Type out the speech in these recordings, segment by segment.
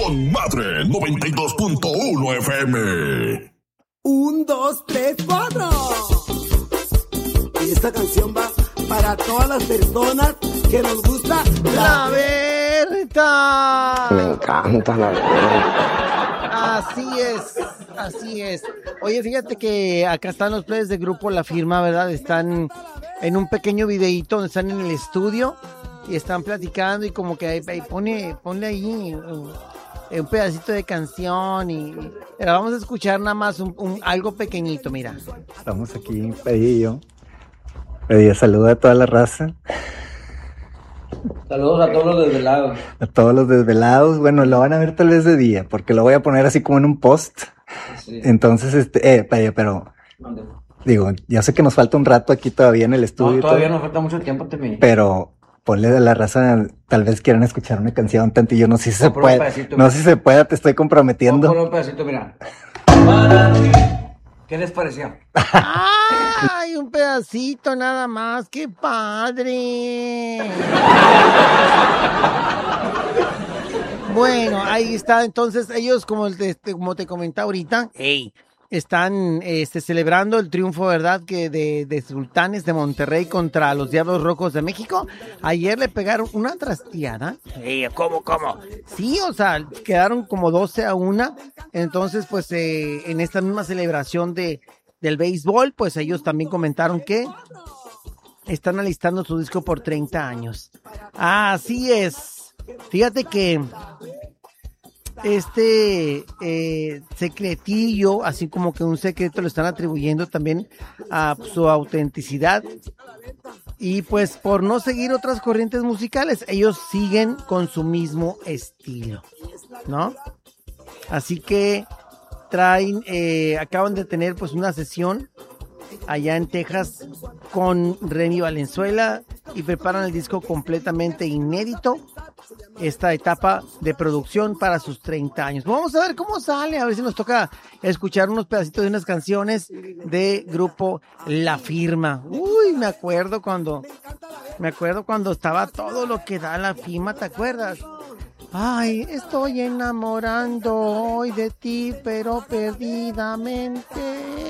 con Madre 92.1 FM. 1, 2, 3, 4. Y esta canción va para todas las personas que nos gusta la Berta. Me encanta la Berta. Así es. Oye, fíjate que acá están los players de Grupo La Firma, ¿verdad? Están en un pequeño videíto donde están en el estudio y están platicando y como que ahí ponle ahí un pedacito de canción y pero vamos a escuchar nada más algo pequeñito, mira. Estamos aquí, pedí saludo a toda la raza. Saludos a todos los desvelados. A todos los desvelados. Bueno, lo van a ver tal vez de día, porque lo voy a poner así como en un post. Sí. Entonces, pero... ¿Dónde? Digo, yo sé que nos falta un rato aquí todavía en el estudio. No, todavía nos falta mucho tiempo, Temi. Pero ponle de la raza, tal vez quieran escuchar una canción, tantillo, no sé si se puede. No sé si se puede, te estoy comprometiendo. Ponle un pedacito, mira. ¿Qué les pareció? ¡Ay, un pedacito nada más! ¡Qué padre! Bueno, ahí está. Entonces, ellos, como te comentaba ahorita, están celebrando el triunfo, ¿verdad? Que de Sultanes de Monterrey contra los Diablos Rojos de México. Ayer le pegaron una trasteada. ¿Cómo? Sí, o sea, quedaron como 12-1. Entonces, pues, en esta misma celebración del béisbol, pues ellos también comentaron que están alistando su disco por 30 años. Así es. Fíjate que secretillo, así como que un secreto, lo están atribuyendo también a su autenticidad. Y pues por no seguir otras corrientes musicales, ellos siguen con su mismo estilo, ¿no? Así que acaban de tener pues una sesión allá en Texas con Remy Valenzuela y preparan el disco completamente inédito, esta etapa de producción para sus 30 años. Vamos a ver cómo sale, a ver si nos toca escuchar unos pedacitos de unas canciones de Grupo La Firma. Uy, me acuerdo cuando estaba todo lo que da La Firma, ¿te acuerdas? Ay, estoy enamorando hoy de ti, pero perdidamente.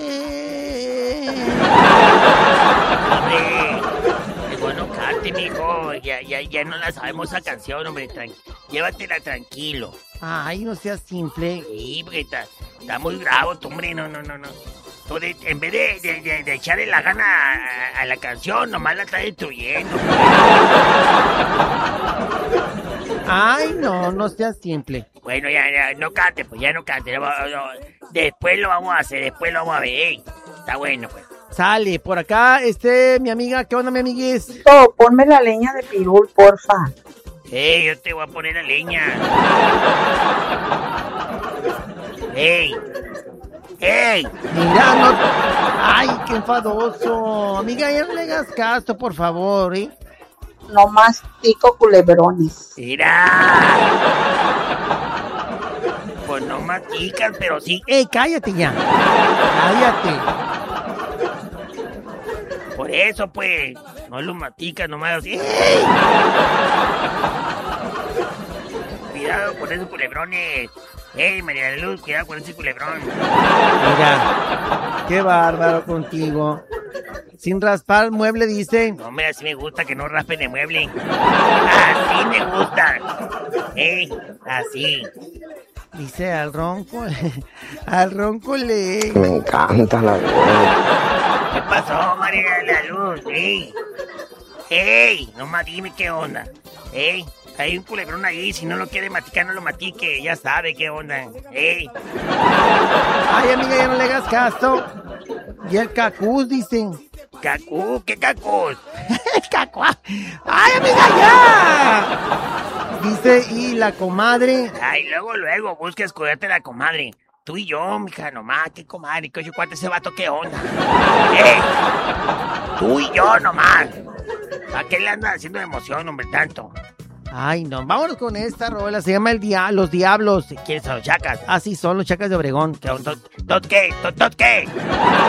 Hombre, bueno, cante, mijo. Ya no la sabemos esa canción, hombre. Llévatela tranquilo. Ay, no seas simple. Sí, porque está muy bravo, tú, hombre. No. Tú en vez de echarle la gana a la canción, nomás la está destruyendo. Ay, no seas simple. Bueno, ya no cante, pues ya no cante. No, después lo vamos a hacer, después lo vamos a ver. Está bueno, pues. Sale, por acá, mi amiga, ¿qué onda, mi amiguis? Ponme la leña de pirul, porfa. Yo te voy a poner la leña. Mira, no. Ay, qué enfadoso. Amiga, ya no le hagas caso, por favor, No mastico culebrones. Mira. Pues no masticas, pero sí. Cállate ya. Cállate. Por eso, pues, no lo masticas, nomás así. Cuidado con esos culebrones. María de Luz, cuidado con ese culebrón. Mira, qué bárbaro contigo. Sin raspar mueble, dice. No, hombre, así me gusta que no raspen el mueble. Así me gusta. Así. Dice al ronco le... Me encanta la Berta. ¿Qué pasó, María de la Luz? Nomás dime qué onda. Hay un culebrón ahí, si no lo quiere maticar, no lo matique, ya sabe qué onda. Ay, amiga, ya no le hagas caso. Y el cacús, dicen. ¿Cacú? ¿Qué cacús? El cacú. Ay, amiga, ya. Dice, y la comadre. Ay, luego, busca escudarte la comadre. Tú y yo, mija, nomás, qué comadre, coño, ¿cuánto ese vato, qué onda? Tú y yo, nomás. ¿A qué le andas haciendo de emoción, hombre, tanto? Ay, no, vámonos con esta rola, se llama Los Diablos. ¿Quiénes son los chacas? Ah, sí, son los Chacas de Obregón. ¿Tot qué?